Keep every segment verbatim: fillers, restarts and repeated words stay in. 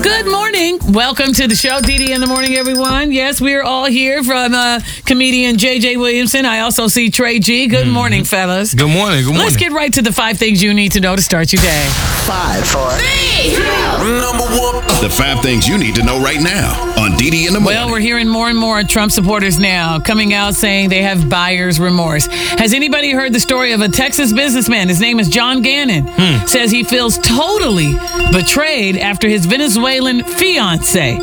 Good morning. Welcome to the show, Dee Dee in the Morning, everyone. Yes, we're all here from uh, comedian J J Williamson. I also see Trey G. Good mm-hmm. morning, fellas. Good morning. Good morning. Let's get right to the five things you need to know to start your day. Five, four, three, two, number one. The five things you need to know right now on Dee Dee in the Morning. Well, we're hearing more and more Trump supporters now coming out saying they have buyer's remorse. Has anybody heard the story of a Texas businessman? His name is John Gannon. Hmm. Says he feels totally betrayed after his Venezuelan fiance,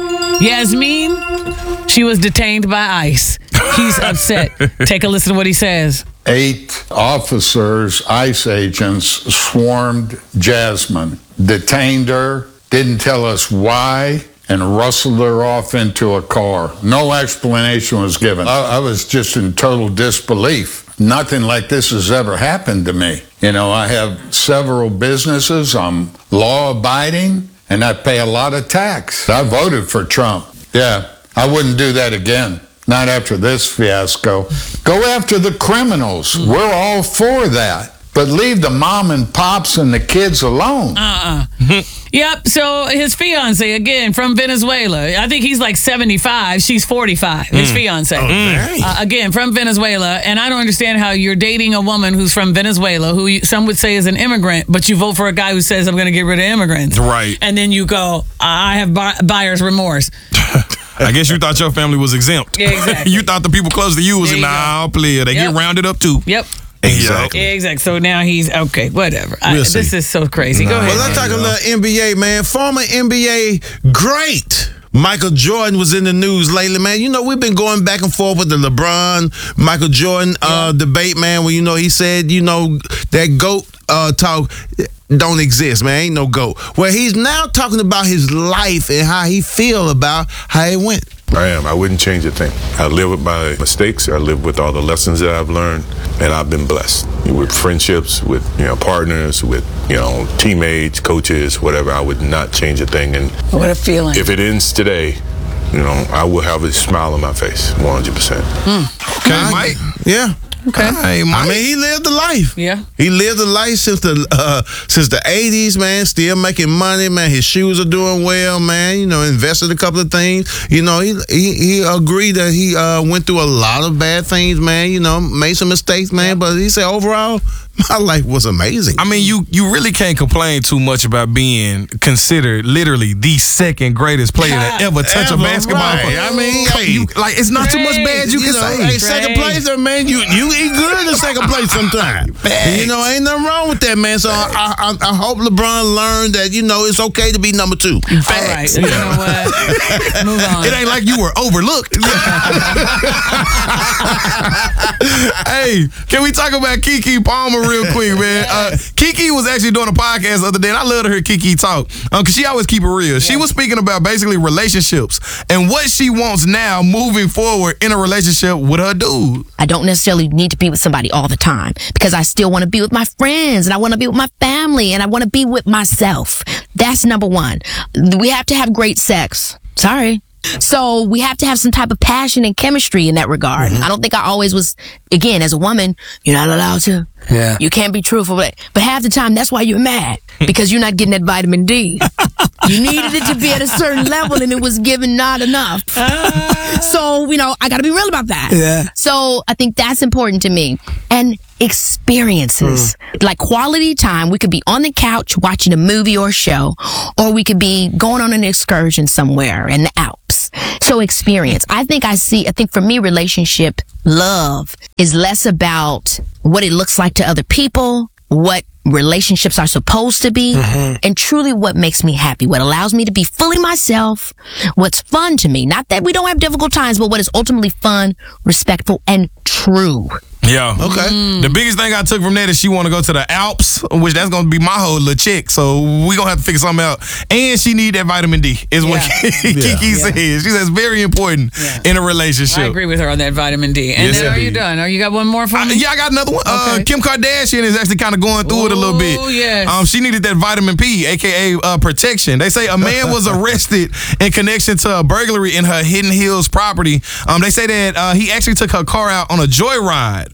Yasmin, she was detained by ICE. He's upset. Take a listen to what he says. Eight officers, ICE agents, swarmed Jasmine, detained her, didn't tell us why, and rustled her off into a car. No explanation was given. I, I was just in total disbelief. Nothing like this has ever happened to me. You know, I have several businesses. I'm law-abiding, and I pay a lot of tax. I voted for Trump. Yeah, I wouldn't do that again. Not after this fiasco. Go after the criminals. We're all for that. But leave the mom and pops and the kids alone. Uh-uh. Yep, so his fiance, again, from Venezuela. I think he's like seventy-five. She's forty-five, his mm. fiance. Oh, mm. uh, again, from Venezuela. And I don't understand how you're dating a woman who's from Venezuela, who you, some would say is an immigrant, but you vote for a guy who says, I'm going to get rid of immigrants. Right. And then you go, I have bu- buyer's remorse. I guess you thought your family was exempt. Yeah, exactly. You thought the people close to you was, nah, player. They yep. get rounded up too. Yep. Exactly. Exactly. So now he's okay. Whatever. We'll I, see. This is so crazy. Nah. Go ahead. Well, let's talk a little N B A, man. Former N B A great Michael Jordan was in the news lately, man. You know, we've been going back and forth with the LeBron, Michael Jordan uh, yeah. debate, man, where, you know, he said, you know, that GOAT uh, talk don't exist, man. Ain't no GOAT. Well, he's now talking about his life and how he feel about how it went. I am. I wouldn't change a thing. I live with my mistakes. I live with all the lessons that I've learned, and I've been blessed with friendships, with you know partners, with you know teammates, coaches, whatever. I would not change a thing. And what a feeling! If it ends today, you know, I will have a smile on my face, one hundred percent. Okay, Mike. Yeah. Okay. Hey, I mean, he lived a life. Yeah. He lived a life since the uh, since the eighties, man. Still making money, man. His shoes are doing well, man. You know, invested a couple of things. You know, he he, he agreed that he uh, went through a lot of bad things, man. You know, made some mistakes, man. But he said overall, my life was amazing. I mean, you you really can't complain too much about being considered literally the second greatest player to ever touch Ever, a basketball. Right. I mean, Come, hey, you, like it's not too much bad you, you can know, say. hey, second place, man. You you eat good in second place sometimes. You know, ain't nothing wrong with that, man. So I, I I hope LeBron learned that you know it's okay to be number two. Facts. All right, you know what? Move on. It ain't like you were overlooked. Hey, can we talk about Keke Palmer real quick, man? Uh, Keke was actually doing a podcast the other day, and I love to hear Keke talk because um, she always keep it real. Yeah. She was speaking about basically relationships and what she wants now moving forward in a relationship with her dude. I don't necessarily need to be with somebody all the time because I still want to be with my friends and I want to be with my family and I want to be with myself. That's number one. We have to have great sex. Sorry. So we have to have some type of passion and chemistry in that regard. Mm-hmm. I don't think I always was, again, as a woman, you're not allowed to. Yeah. You can't be truthful. But, but half the time, that's why you're mad. Because you're not getting that vitamin D. You needed it to be at a certain level and it was given not enough. So, you know, I got to be real about that. Yeah. So I think that's important to me. And experiences. Mm. Like quality time. We could be on the couch watching a movie or a show, or we could be going on an excursion somewhere in the Alps. So experience. I think I see, I think for me, relationship love is less about what it looks like to other people, what relationships are supposed to be, mm-hmm. and truly what makes me happy, what allows me to be fully myself, what's fun to me. Not that we don't have difficult times, but what is ultimately fun, respectful, and true. Yeah. Okay. Mm. The biggest thing I took from that is she want to go to the Alps, which that's going to be my whole little chick. So we going to have to figure something out. And she need that vitamin D is yeah. what Keke yeah. says. She says very important yeah. in a relationship. I agree with her on that vitamin D. And yes, then are you done? Are you got one more for me? I, yeah, I got another one. Okay. Uh, Kim Kardashian is actually kind of going through Ooh, it a little bit. Yes. Um, she needed that vitamin P, a k a uh, protection. They say a man was arrested in connection to a burglary in her Hidden Hills property. Um, they say that uh, he actually took her car out on a joyride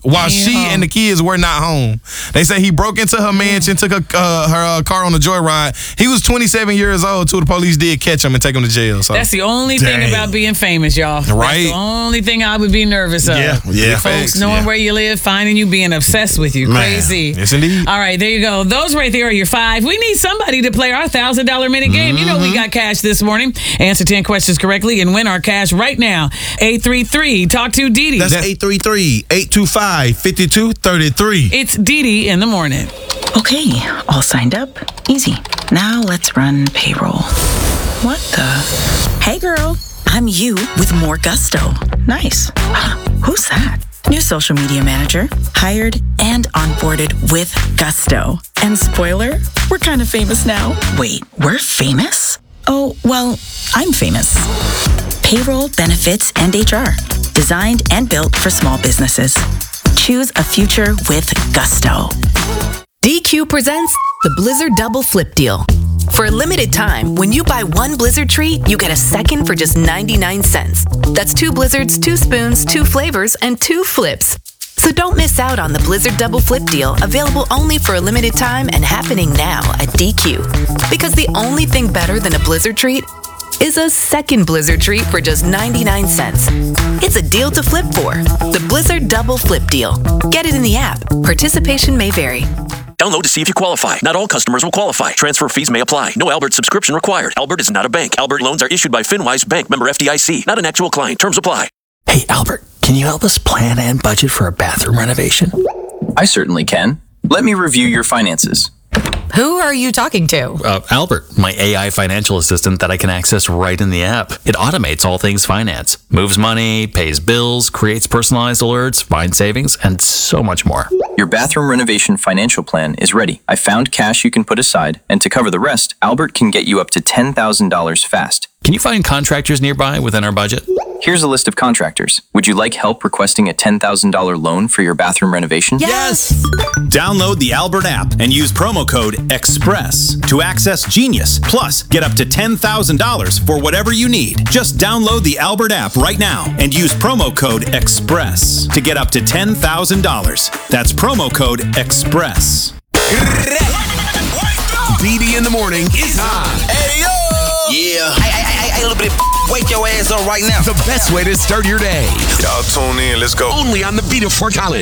while she Yeah. and the kids were not home. They say he broke into her mansion, took her, uh, her uh, car on a joyride. He was twenty-seven years old too. The police did catch him and take him to jail. So That's the only thing Dang. about being famous, y'all. Right. That's the only thing I would be nervous of. Yeah, yeah. Folks Facts, knowing yeah. where you live, finding you, being obsessed with you. Man. Crazy. Yes, indeed. All right, there you go. Those right there are your five. We need somebody to play our one thousand dollars minute game. You know we got cash this morning. Answer ten questions correctly and win our cash right now. eight three three, talk to Dee Dee. That's eight three three, eight two five, five two three three. It's Dee Dee in the morning. Okay, all signed up. Easy. Now let's run payroll. What the? Hey girl, I'm you with more gusto. Nice. Who's that? New social media manager, hired and onboarded with gusto. And spoiler, we're kind of famous now. Wait, we're famous? Oh, well, I'm famous. Payroll, benefits, and H R. Designed and built for small businesses. Choose a future with gusto. D Q presents the Blizzard Double Flip Deal. For a limited time, when you buy one Blizzard treat, you get a second for just ninety-nine cents. That's two Blizzards, two spoons, two flavors, and two flips. So don't miss out on the Blizzard Double Flip Deal, available only for a limited time and happening now at D Q. Because the only thing better than a Blizzard treat is a second Blizzard treat for just ninety-nine cents. It's a deal to flip for. The Blizzard Double Flip Deal. Get it in the app. Participation may vary. Download to see if you qualify. Not all customers will qualify. Transfer fees may apply. No Albert subscription required. Albert is not a bank. Albert loans are issued by FinWise Bank, member F D I C. Not an actual client. Terms apply. Hey, Albert, can you help us plan and budget for a bathroom renovation? I certainly can. Let me review your finances. Who are you talking to? Uh, Albert, my A I financial assistant that I can access right in the app. It automates all things finance, moves money, pays bills, creates personalized alerts, finds savings, and so much more. Your bathroom renovation financial plan is ready. I found cash you can put aside, and to cover the rest, Albert can get you up to ten thousand dollars fast. Can you find contractors nearby within our budget? Here's a list of contractors. Would you like help requesting a ten thousand dollars loan for your bathroom renovation? Yes! Download the Albert app and use promo code EXPRESS to access Genius. Plus, get up to ten thousand dollars for whatever you need. Just download the Albert app right now and use promo code EXPRESS to get up to ten thousand dollars. That's promo code EXPRESS. D D in the morning is on. Hey, yo! Yeah. Hey, hey, hey, hey, little bit of wake your ass up right now. The best way to start your day. Y'all tune in. Let's go. Only on the Beat of Fort Collins.